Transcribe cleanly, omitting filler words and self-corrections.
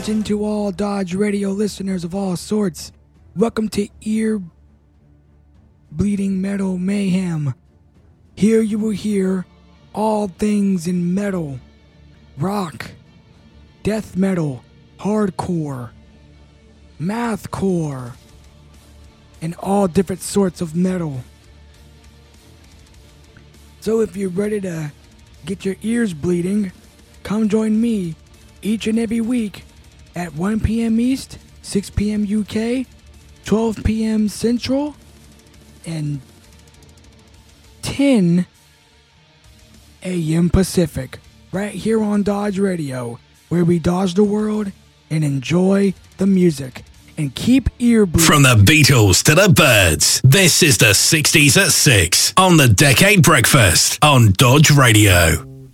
To all Dodge Radio listeners of all sorts, welcome to Ear Bleeding Metal Mayhem. Here you will hear all things in metal, rock, death metal, hardcore, mathcore, and all different sorts of metal. So if you're ready to get your ears bleeding, come join me each and every week at 1 p.m. East, 6 p.m. UK, 12 p.m. Central, and 10 a.m. Pacific, right here on Dodge Radio, where we dodge the world and enjoy the music and keep ear bleeding. From the Beatles to the Byrds, this is the 60s at 6 on the Decade Breakfast on Dodge Radio.